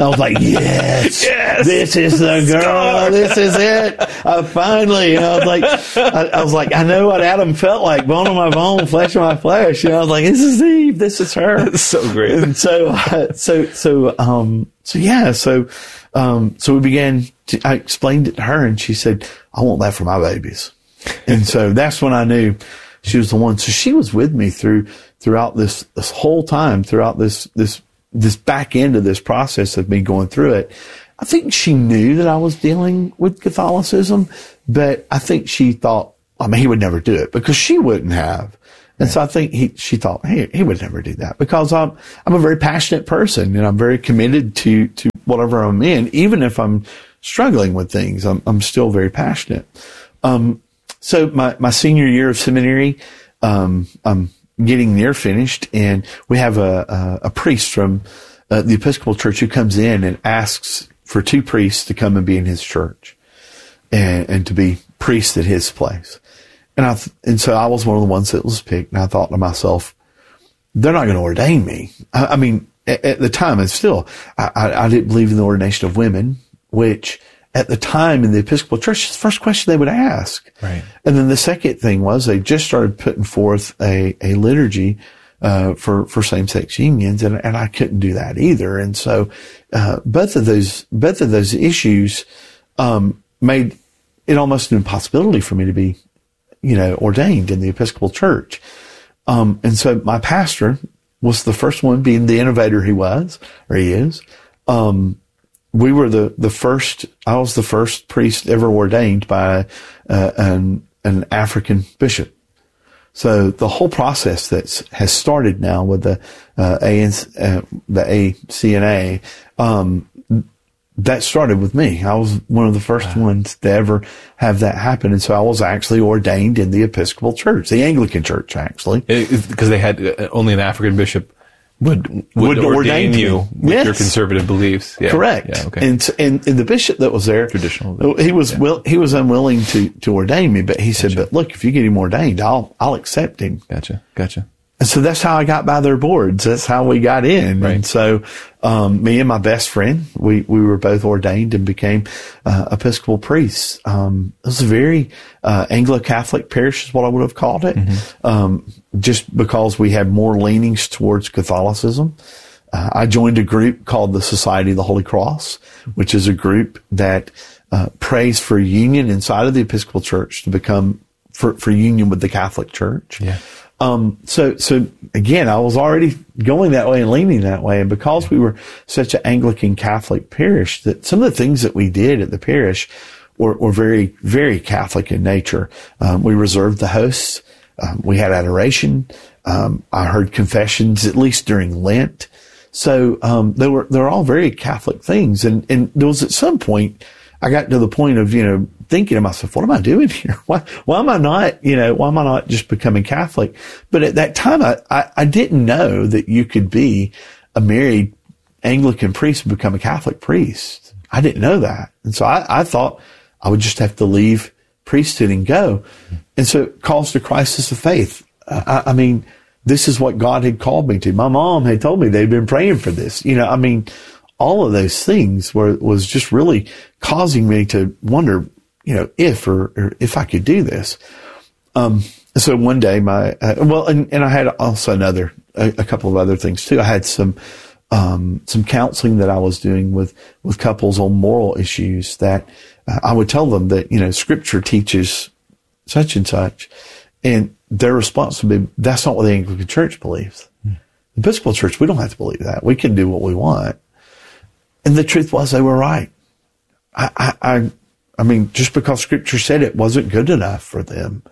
I was like, yes, Yes! this is the girl. This is it. I finally, you know, I was like, I, I was like, I know what Adam felt like, bone of my bone, flesh of my flesh. You know, I was like, this is Eve. This is her. That's so great. And so, uh, so, so, um, so yeah, so, um, so we began to, I explained it to her and she said, I want that for my babies. And so that's when I knew she was the one. So she was with me through, throughout this, this whole time, throughout this, this, this back end of this process of me going through it. I think she knew that I was dealing with Catholicism, but I think she thought, I mean, he would never do it because she wouldn't have. And so I think he, she thought, hey, he would never do that because I'm, I'm a very passionate person and I'm very committed to, to whatever I'm in. Even if I'm struggling with things, I'm, I'm still very passionate. Um, so my, my senior year of seminary, um, I'm getting near finished and we have a, a, a priest from uh, the Episcopal Church who comes in and asks for two priests to come and be in his church and, and to be priests at his place. And I, th- and so I was one of the ones that was picked. And I thought to myself, they're not going to ordain me. I, I mean, at, at the time, it's still, I, I, I didn't believe in the ordination of women, which at the time in the Episcopal Church, it's the first question they would ask. Right. And then the second thing was they just started putting forth a, a liturgy Uh, for, for same-sex unions, and, and I couldn't do that either. And so, uh, both of those, both of those issues, um, made it almost an impossibility for me to be, you know, ordained in the Episcopal Church. Um, and so my pastor was the first one, being the innovator he was, or he is. Um, we were the, the first, I was the first priest ever ordained by, uh, an, an African bishop. So the whole process that has started now with the uh, A N C, uh, the A C N A, um, that started with me. I was one of the first wow. ones to ever have that happen, and so I was actually ordained in the Episcopal Church, the Anglican Church, actually, because they had uh, only an African bishop would would, would ordain, ordain you with yes. your conservative beliefs. Yeah. Correct. Yeah, okay. And, and and the bishop that was there, traditional, he was yeah. will he was unwilling to to ordain me, but he Gotcha. said, "But look, if you get him ordained, I'll I'll accept him." Gotcha. Gotcha. And so that's how I got by their boards. That's how we got in. Right. And so, um, me and my best friend, we, we were both ordained and became, uh, Episcopal priests. Um, it was a very, uh, Anglo-Catholic parish is what I would have called it. Mm-hmm. Um, just because we had more leanings towards Catholicism. Uh, I joined a group called the Society of the Holy Cross, which is a group that, uh, prays for union inside of the Episcopal Church to become, for, for union with the Catholic Church. Yeah. Um, so, so again, I was already going that way and leaning that way. And because we were such an Anglican Catholic parish, that some of the things that we did at the parish were, were very, very Catholic in nature. Um, we reserved the hosts. Um, we had adoration. Um, I heard confessions, at least during Lent. So, um, they were, they were all very Catholic things. And, and there was at some point, I got to the point of, you know, thinking to myself, what am I doing here? Why, why am I not, you know, why am I not just becoming Catholic? But at that time, I, I, I didn't know that you could be a married Anglican priest and become a Catholic priest. I didn't know that. And so I, I thought I would just have to leave priesthood and go. And so it caused a crisis of faith. I, I mean, this is what God had called me to. My mom had told me they'd been praying for this. You know, I mean, all of those things were, was just really causing me to wonder, you know, if or, or if I could do this. Um, so one day my, uh, well, and, and I had also another, a, a couple of other things too. I had some, um, some counseling that I was doing with, with couples on moral issues that uh, I would tell them that, you know, scripture teaches such and such, and their response would be, that's not what the Anglican Church believes. Mm. The Episcopal Church, we don't have to believe that. We can do what we want. And the truth was they were right. I, I, I I mean, just because scripture said it wasn't good enough for them.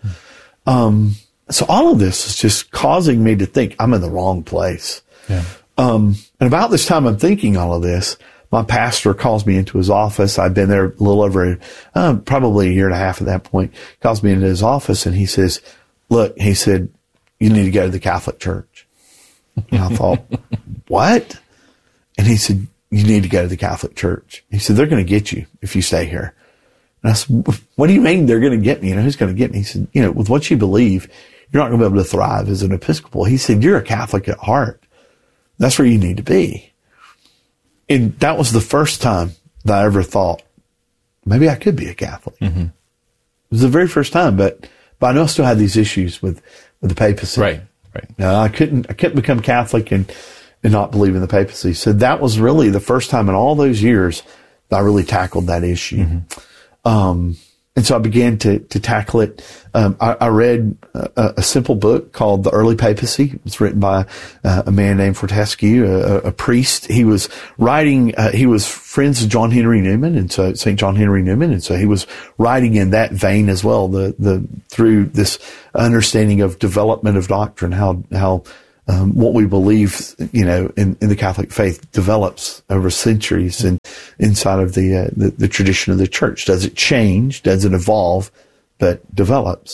Um, so all of this is just causing me to think I'm in the wrong place. Yeah. Um, and about this time I'm thinking all of this, my pastor calls me into his office. I've been there a little over, uh, probably a year and a half at that point, calls me into his office and he says, look, he said, you need to go to the Catholic Church. And I thought, what? And he said, you need to go to the Catholic Church. He said, they're going to get you if you stay here. And I said, what do you mean they're going to get me? You know, who's going to get me? He said, you know, with what you believe, you're not going to be able to thrive as an Episcopal. He said, you're a Catholic at heart. That's where you need to be. and that was the first time that I ever thought maybe I could be a Catholic. Mm-hmm. It was the very first time, but but I know I still had these issues with, with the papacy. Right, right. Now, I couldn't I couldn't become Catholic and and not believe in the papacy. So that was really the first time in all those years that I really tackled that issue. Mm-hmm. Um, and so I began to, to tackle it. Um, I, I read a, a simple book called The Early Papacy. It's written by uh, a man named Fortescue, a, a priest. He was writing, uh, he was friends with John Henry Newman, and so Saint John Henry Newman. And so he was writing in that vein as well, the, the, through this understanding of development of doctrine, how, how, Um, what we believe, you know, in, in the Catholic faith develops over centuries and inside of the, uh, the the tradition of the church. Does it change? Does it evolve? But develops.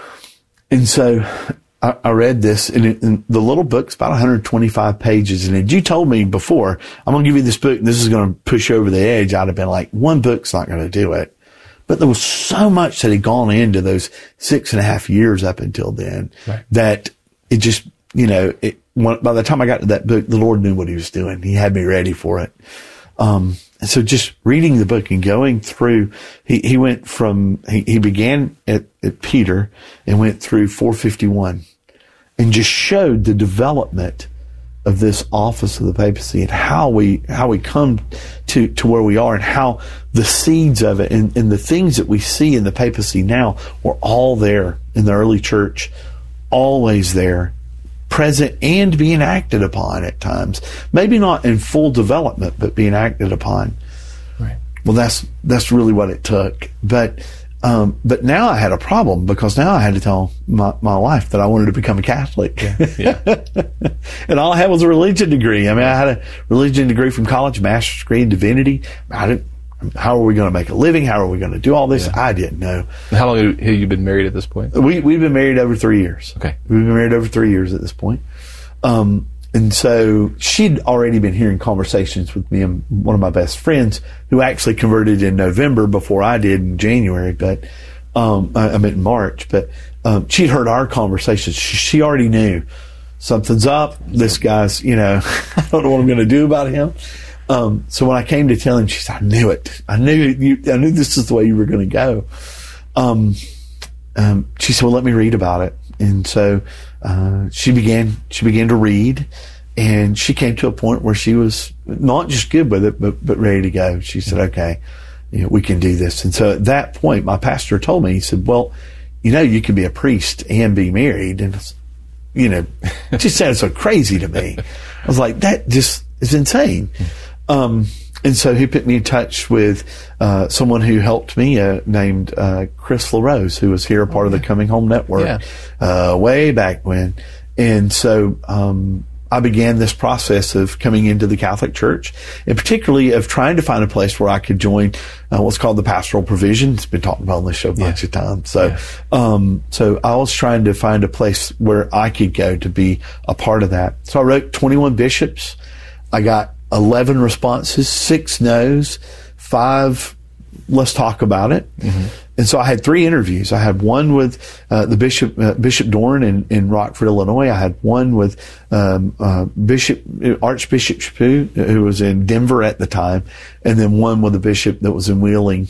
And so I, I read this, and, it, and the little book's about one hundred twenty-five pages. And you told me before, I'm going to give you this book, and this is going to push you over the edge. I'd have been like, one book's not going to do it. But there was so much that had gone into those six and a half years up until then, right, that it just, you know, it, when, by the time I got to that book, the Lord knew what he was doing. He had me ready for it. Um, and so just reading the book and going through, he, he went from, he, he began at, at Peter and went through four fifty-one and just showed the development of this office of the papacy and how we, how we come to, to where we are and how the seeds of it and, and the things that we see in the papacy now were all there in the early church, always there, present and being acted upon at times. Maybe not in full development, but being acted upon. Right. Well, that's that's really what it took. But um, but now I had a problem because now I had to tell my, my wife that I wanted to become a Catholic. Yeah. Yeah. And all I had was a religion degree. I mean, I had a religion degree from college, master's degree in divinity. I didn't. How are we going to make a living? How are we going to do all this? Yeah. I didn't know. How long have you been married at this point? We, we've been married over three years. Okay. We've been married over three years at this point. Um, and so she'd already been hearing conversations with me and one of my best friends who actually converted in November before I did in January, but, um, I, I meant in March, but, um, she'd heard our conversations. She, she already knew something's up. This guy's, you know, I don't know what I'm going to do about him. Um, so when I came to tell him, she said, I knew it. I knew you, I knew this is the way you were going to go. Um, um, she said, well, let me read about it. And so, uh, she began, she began to read, and she came to a point where she was not just good with it, but, but ready to go. She said, okay, you know, we can do this. And so at that point, my pastor told me, he said, well, you know, you can be a priest and be married. And, you know, it just sounded so crazy to me. I was like, that just is insane. Um, and so he put me in touch with, uh, someone who helped me, uh, named, uh, Chris LaRose, who was here a part oh, yeah. of the Coming Home Network, yeah. uh, way back when. And so, um, I began this process of coming into the Catholic Church, and particularly of trying to find a place where I could join, uh, what's called the pastoral provision. It's been talked about on this show a bunch yeah. of times. So, yeah. um, so I was trying to find a place where I could go to be a part of that. So I wrote twenty-one bishops. I got eleven responses, six no's, five, let's talk about it. Mm-hmm. And so I had three interviews. I had one with uh, the Bishop uh, Bishop Dorn in, in Rockford, Illinois. I had one with um, uh, Bishop Archbishop Chaput, who was in Denver at the time, and then one with the bishop that was in Wheeling,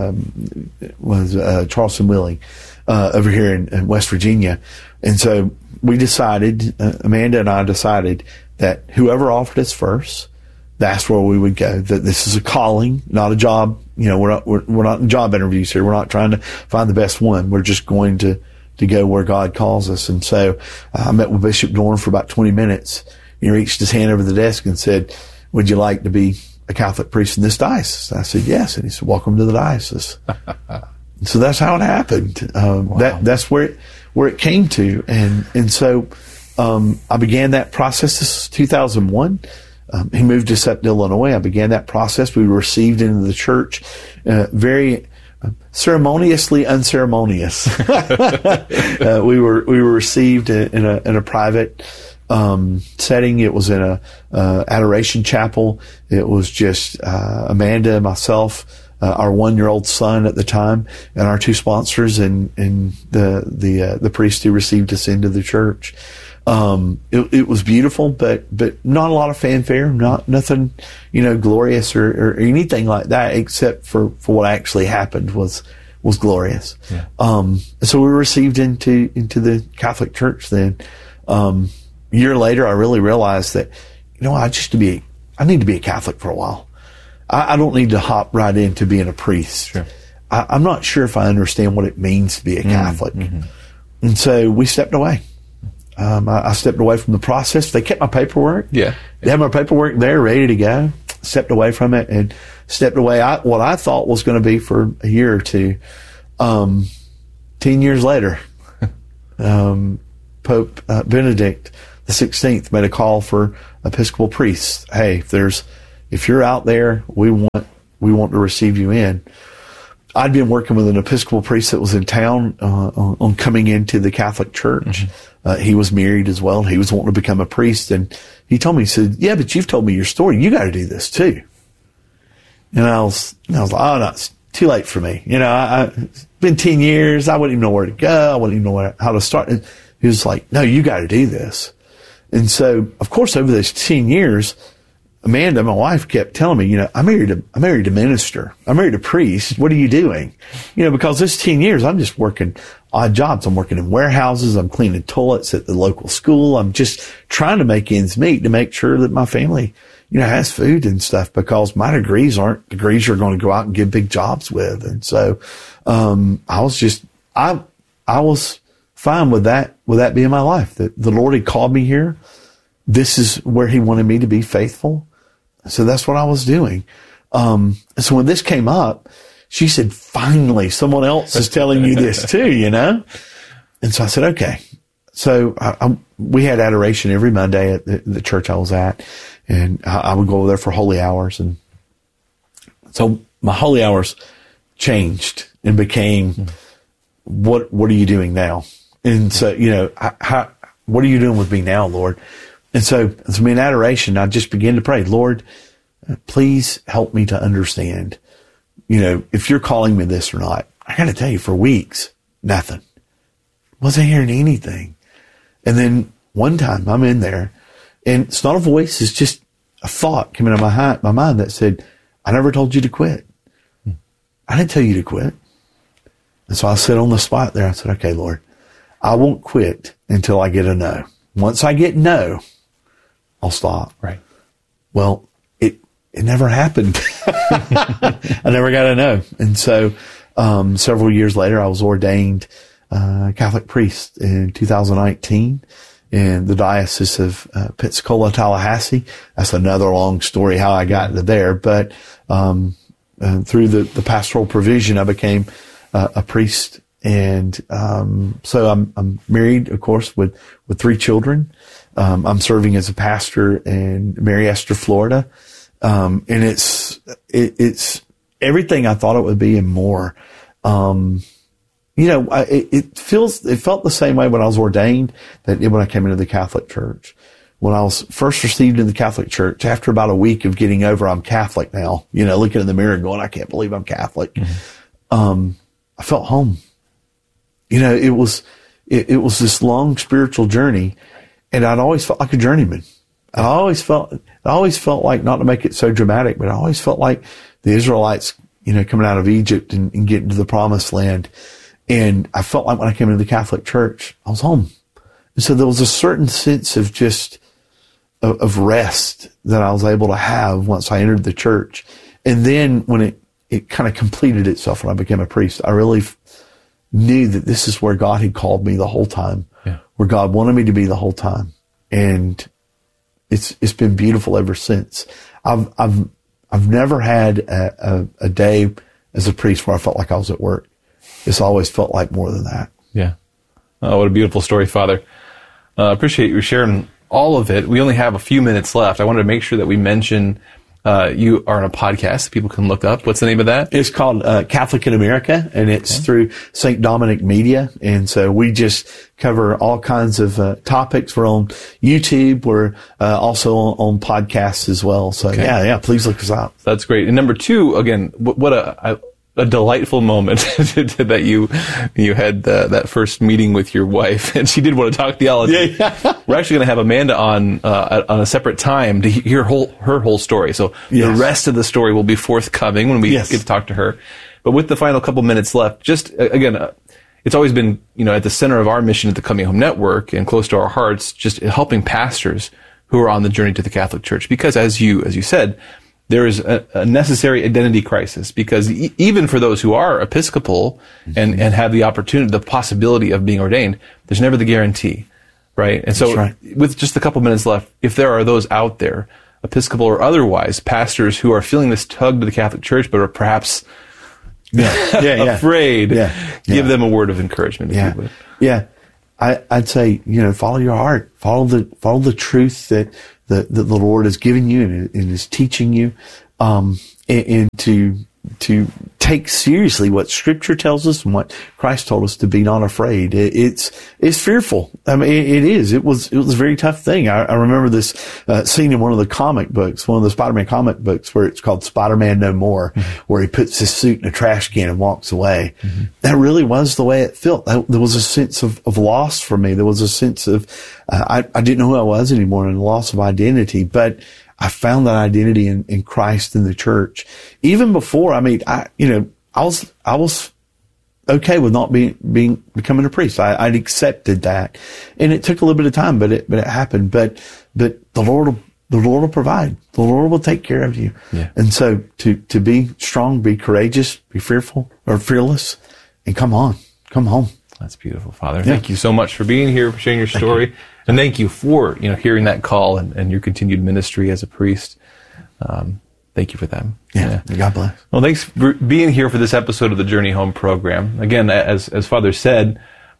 um, was uh, Charleston Wheeling, uh, over here in, in West Virginia. And so we decided, uh, Amanda and I decided that whoever offered us first, that's where we would go. That this is a calling, not a job. You know, we're not we're, we're not in job interviews here. We're not trying to find the best one. We're just going to to go where God calls us. And so uh, I met with Bishop Dorn for about twenty minutes. He reached his hand over the desk and said, "Would you like to be a Catholic priest in this diocese?" I said, "Yes." And he said, "Welcome to the diocese." So that's how it happened. Um, wow. That that's where it where it came to, and and so um, I began that process. This is two thousand one. Um, he moved us up to Illinois. I began that process. We were received into the church, uh, very uh, ceremoniously unceremonious. uh, we were we were received in a in a private um, setting. It was in a uh, adoration chapel. It was just uh, Amanda and myself, uh, our one year old son at the time, and our two sponsors, and and the the uh, the priest who received us into the church. Um, it, it was beautiful, but, but not a lot of fanfare, not, nothing, you know, glorious or, or anything like that, except for, for what actually happened was, was glorious. Yeah. Um, so we were received into, into the Catholic Church then. Um, a year later, I really realized that, you know, I just to be, I need to be a Catholic for a while. I, I don't need to hop right into being a priest. Sure. I, I'm not sure if I understand what it means to be a Catholic. Mm-hmm. And so we stepped away. Um, I, I stepped away from the process. They kept my paperwork. Yeah. They had my paperwork there ready to go. Stepped away from it and stepped away. I, what I thought was going to be for a year or two. Um, ten years later, um, Pope uh, Benedict the sixteenth made a call for Episcopal priests. Hey, if there's, if you're out there, we want, we want to receive you in. I'd been working with an Episcopal priest that was in town uh, on, on coming into the Catholic Church. Mm-hmm. Uh, he was married as well. He was wanting to become a priest, and he told me, he said, "Yeah, but you've told me your story. You got to do this too." And I was, I was like, "Oh no, it's too late for me. You know, I, I, it's been ten years. I wouldn't even know where to go. I wouldn't even know where, how to start." And he was like, "No, you got to do this." And so, of course, over those ten years, Amanda, my wife, kept telling me, you know, I married a, I married a minister. I married a priest. What are you doing? You know, because this ten years, I'm just working odd jobs. I'm working in warehouses. I'm cleaning toilets at the local school. I'm just trying to make ends meet to make sure that my family, you know, has food and stuff, because my degrees aren't degrees you're going to go out and get big jobs with. And so, um, I was just, I, I was fine with that, with that being my life, that the Lord had called me here. This is where he wanted me to be faithful. So that's what I was doing. Um, so when this came up, she said, "Finally, someone else is telling you this too," you know? And so I said, okay. So I, I, we had adoration every Monday at the, the church I was at, and I, I would go over there for holy hours. And so my holy hours changed and became, mm-hmm. what, what are you doing now? And so, you know, how, what are you doing with me now, Lord? And so, so in adoration, I just began to pray, "Lord, please help me to understand, you know, if you're calling me this or not." I got to tell you, for weeks, nothing. Wasn't hearing anything. And then one time I'm in there, and it's not a voice, it's just a thought coming into my, my mind that said, "I never told you to quit. I didn't tell you to quit." And so I sat on the spot there. I said, "Okay, Lord, I won't quit until I get a no. Once I get no, I'll stop." Right. Well, it, it never happened. I never got a no. And so, um, several years later, I was ordained, uh, Catholic priest in two thousand nineteen in the Diocese of uh, Pensacola, Tallahassee. That's another long story how I got to there. But, um, uh, through the, the pastoral provision, I became uh, a priest. And, um, so I'm, I'm married, of course, with, with three children. Um, I'm serving as a pastor in Mary Esther, Florida. Um, and it's, it, it's everything I thought it would be and more. Um, you know, I, it, it feels, it felt the same way when I was ordained that when I came into the Catholic Church. When I was first received in the Catholic Church, after about a week of getting over, I'm Catholic now, you know, looking in the mirror and going, "I can't believe I'm Catholic." Mm-hmm. Um, I felt home. You know, it was, it, it was this long spiritual journey, and I'd always felt like a journeyman. I always felt, I always felt like, not to make it so dramatic, but I always felt like the Israelites, you know, coming out of Egypt and, and getting to the promised land. And I felt like when I came into the Catholic Church, I was home. And so there was a certain sense of just, of, of rest that I was able to have once I entered the church. And then when it, it kind of completed itself when I became a priest, I really knew that this is where God had called me the whole time, yeah. where God wanted me to be the whole time. And it's, it's been beautiful ever since. I've, I've, I've never had a, a, a day as a priest where I felt like I was at work. It's always felt like more than that. Yeah. Oh, what a beautiful story, Father. I uh, appreciate you sharing all of it. We only have a few minutes left. I wanted to make sure that we mention Uh, you are on a podcast that people can look up. What's the name of that? It's called uh, Catholic in America, and it's okay. through Saint Dominic Media. And so we just cover all kinds of uh, topics. We're on YouTube. We're uh, also on, on podcasts as well. So okay. yeah, yeah, please look us up. That's great. And number two, again, what, what a, I, a delightful moment that you you had uh, that first meeting with your wife, and she did want to talk theology. Yeah, yeah. We're actually going to have Amanda on uh, on a separate time to hear whole, her whole story. So yes. The rest of the story will be forthcoming when we yes. get to talk to her. But with the final couple minutes left, just again, uh, it's always been, you know, at the center of our mission at the Coming Home Network and close to our hearts, just helping pastors who are on the journey to the Catholic Church. Because as you as you said, there is a, a necessary identity crisis, because e- even for those who are Episcopal mm-hmm. and, and have the opportunity, the possibility of being ordained, there's never the guarantee, right? And so right. with just a couple minutes left, if there are those out there, Episcopal or otherwise, pastors who are feeling this tug to the Catholic Church, but are perhaps yeah. Yeah, yeah. afraid, yeah. give yeah. them a word of encouragement, if yeah. you would. Yeah. I, I'd say, you know, follow your heart, follow the, follow the truth that, that, that the Lord has given you and, and is teaching you, um, and, and to, to take seriously what Scripture tells us and what Christ told us, to be not afraid. It, it's, it's fearful. I mean, it, it is. It was, it was a very tough thing. I, I remember this, uh, scene in one of the comic books, one of the Spider-Man comic books, where it's called Spider-Man No More, mm-hmm. where he puts his suit in a trash can and walks away. Mm-hmm. That really was the way it felt. I, there was a sense of, of loss for me. There was a sense of, uh, I, I didn't know who I was anymore, and a loss of identity, but I found that identity in, in Christ and the church. Even before, I mean, I, you know, I was, I was okay with not being, being, becoming a priest. I, I'd accepted that. And it took a little bit of time, but it, but it happened. But, but the Lord will, the Lord will provide. The Lord will take care of you. Yeah. And so to, to be strong, be courageous, be fearful or fearless, and come on, come home. That's beautiful, Father. Yeah. Thank you so much for being here, for sharing your story. Thank you. And thank you for, you know, hearing that call and, and your continued ministry as a priest. Um, thank you for that. Yeah. yeah. God bless. Well, thanks for being here for this episode of the Journey Home program. Again, as, as Father said,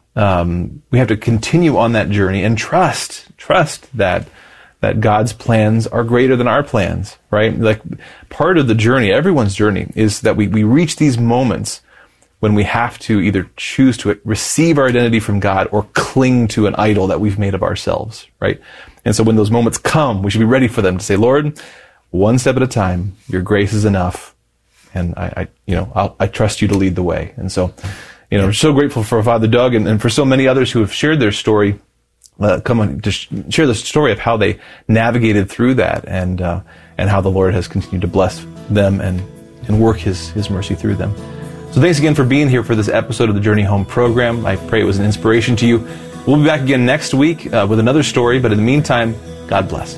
um, we have to continue on that journey and trust, trust that, that God's plans are greater than our plans, right? Like, part of the journey, everyone's journey, is that we, we reach these moments when we have to either choose to receive our identity from God or cling to an idol that we've made of ourselves, right? And so when those moments come, we should be ready for them to say, Lord, one step at a time, your grace is enough. And I, I you know, I'll, I trust you to lead the way. And so, you know, we're so grateful for Father Doug and, and for so many others who have shared their story, uh, come on, to sh- share the story of how they navigated through that, and, uh, and how the Lord has continued to bless them and, and work his, his mercy through them. So thanks again for being here for this episode of the Journey Home program. I pray it was an inspiration to you. We'll be back again next week uh, with another story, but in the meantime, God bless.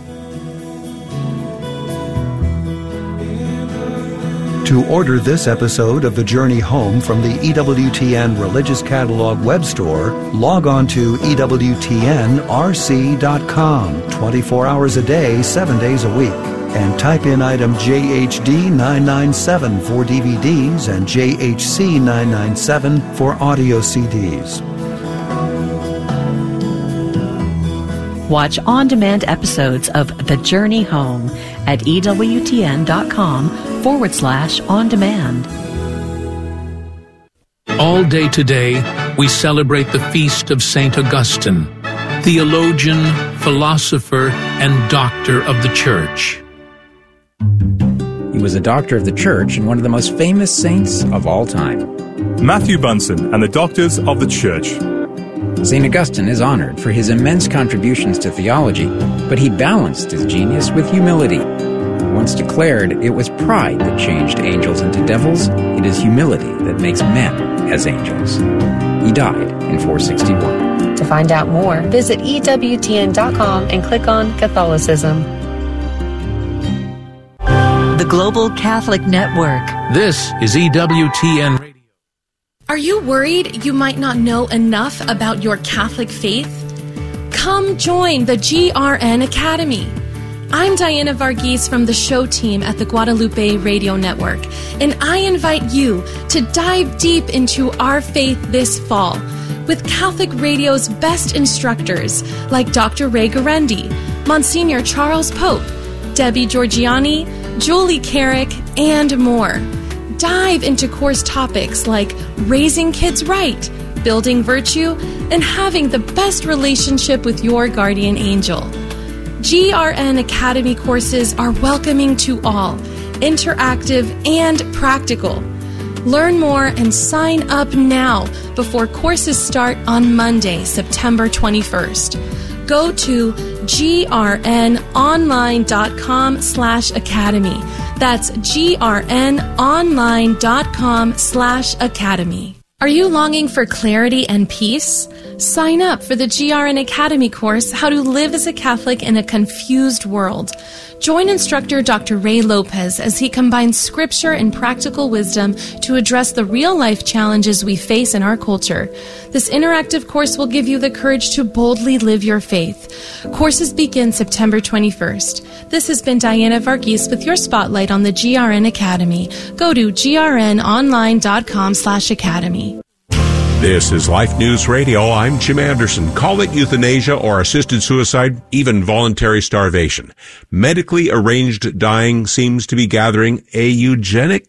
To order this episode of The Journey Home from the E W T N Religious Catalog web store, log on to E W T N R C dot com, twenty-four hours a day, seven days a week. And type in item J H D nine ninety-seven for D V Ds and J H C nine ninety-seven for audio C Ds. Watch on-demand episodes of The Journey Home at EWTN.com forward slash on-demand. All day today, we celebrate the feast of Saint Augustine, theologian, philosopher, and doctor of the Church. He was a doctor of the Church and one of the most famous saints of all time. Matthew Bunson and the Doctors of the Church. Saint Augustine is honored for his immense contributions to theology, but he balanced his genius with humility. Once declared, it was pride that changed angels into devils. It is humility that makes men as angels. He died in four sixty-one. To find out more, visit E W T N dot com and click on Catholicism. The Global Catholic Network. This is E W T N Radio. Are you worried you might not know enough about your Catholic faith? Come join the G R N Academy. I'm Diana Varghese from the show team at the Guadalupe Radio Network, and I invite you to dive deep into our faith this fall with Catholic Radio's best instructors like Doctor Ray Guarendi, Monsignor Charles Pope, Debbie Georgiani, Julie Carrick, and more. Dive into course topics like raising kids right, building virtue, and having the best relationship with your guardian angel. G R N Academy courses are welcoming to all, interactive and practical. Learn more and sign up now before courses start on Monday, September twenty-first. Go to grnonline.com slash academy. That's grnonline.com slash academy. Are you longing for clarity and peace? Sign up for the G R N Academy course, How to Live as a Catholic in a Confused World. Join instructor Doctor Ray Lopez as he combines scripture and practical wisdom to address the real-life challenges we face in our culture. This interactive course will give you the courage to boldly live your faith. Courses begin September twenty-first. This has been Diana Varghese with your spotlight on the G R N Academy. Go to grnonline.com slash academy. This is Life News Radio. I'm Jim Anderson. Call it euthanasia or assisted suicide, even voluntary starvation. Medically arranged dying seems to be gathering a eugenic